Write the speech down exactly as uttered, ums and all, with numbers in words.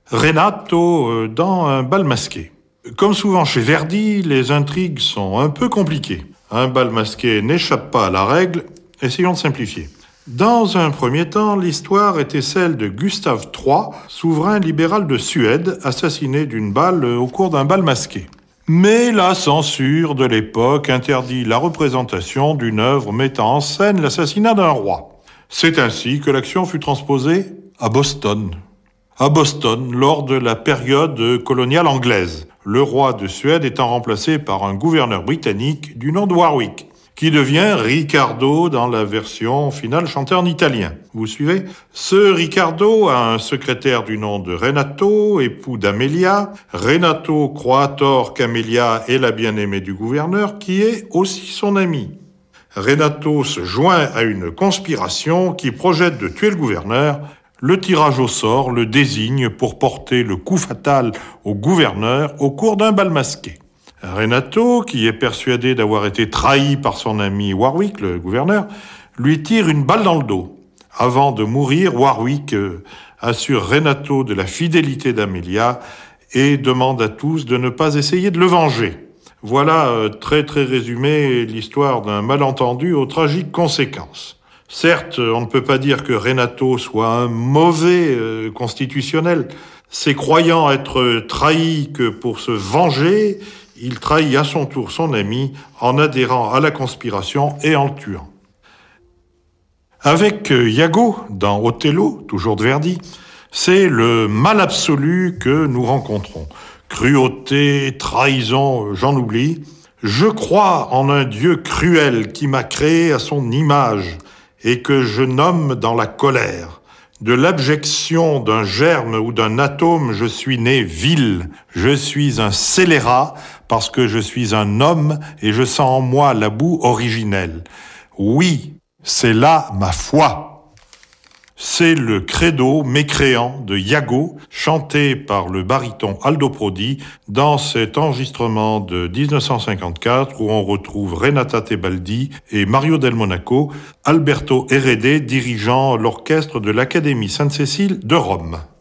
Renato euh, dans un bal masqué. Comme souvent chez Verdi, les intrigues sont un peu compliquées. Un bal masqué n'échappe pas à la règle, essayons de simplifier. Dans un premier temps, l'histoire était celle de Gustave trois, souverain libéral de Suède, assassiné d'une balle au cours d'un bal masqué. Mais la censure de l'époque interdit la représentation d'une œuvre mettant en scène l'assassinat d'un roi. C'est ainsi que l'action fut transposée à Boston. À Boston, lors de la période coloniale anglaise, le roi de Suède étant remplacé par un gouverneur britannique du nom de Warwick, qui devient Riccardo dans la version finale chantée en italien. Vous suivez ? Ce Riccardo a un secrétaire du nom de Renato, époux d'Amelia. Renato croit à tort qu'Amelia est la bien-aimée du gouverneur, qui est aussi son ami. Renato se joint à une conspiration qui projette de tuer le gouverneur. Le tirage au sort le désigne pour porter le coup fatal au gouverneur au cours d'un bal masqué. Renato, qui est persuadé d'avoir été trahi par son ami Warwick, le gouverneur, lui tire une balle dans le dos. Avant de mourir, Warwick euh, assure Renato de la fidélité d'Amelia et demande à tous de ne pas essayer de le venger. Voilà, euh, très très résumé, l'histoire d'un malentendu aux tragiques conséquences. Certes, on ne peut pas dire que Renato soit un mauvais euh, constitutionnel. C'est croyant être trahi que pour se venger, il trahit à son tour son ami en adhérant à la conspiration et en le tuant. Avec Iago, dans Othello, toujours de Verdi, c'est le mal absolu que nous rencontrons. Cruauté, trahison, j'en oublie. Je crois en un Dieu cruel qui m'a créé à son image et que je nomme dans la colère. De l'abjection d'un germe ou d'un atome, je suis né vil. Je suis un scélérat parce que je suis un homme et je sens en moi la boue originelle. Oui, c'est là ma foi. C'est le credo mécréant de Iago, chanté par le baryton Aldo Prodi dans cet enregistrement de dix-neuf cent cinquante-quatre où on retrouve Renata Tebaldi et Mario Del Monaco, Alberto Heredia dirigeant l'orchestre de l'Académie Sainte-Cécile de Rome.